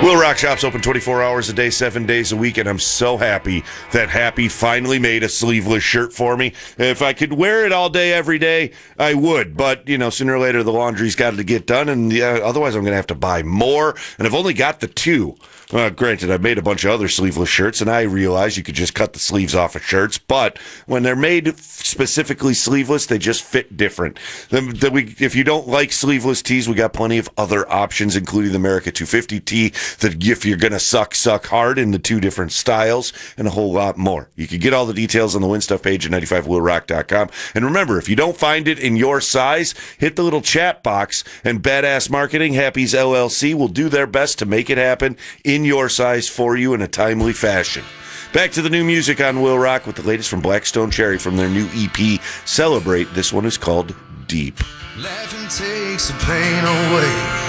Will Rock Shop's open 24 hours a day, 7 days a week, and I'm so happy that Happy finally made a sleeveless shirt for me. If I could wear it all day, every day, I would. But, sooner or later, the laundry's got to get done, and otherwise I'm going to have to buy more. And I've only got the two. Granted, I've made a bunch of other sleeveless shirts, and I realize you could just cut the sleeves off of shirts. But when they're made specifically sleeveless, they just fit different. If you don't like sleeveless tees, we got plenty of other options, including the America 250 tee, that if you're going to suck hard in the two different styles, and a whole lot more. You can get all the details on the Win Stuff page at 95willrock.com. And remember, if you don't find it in your size, hit the little chat box, and Badass Marketing, Happy's LLC, will do their best to make it happen in your size for you in a timely fashion. Back to the new music on Will Rock with the latest from Blackstone Cherry from their new EP, Celebrate. This one is called Deep. Laughing takes the pain away.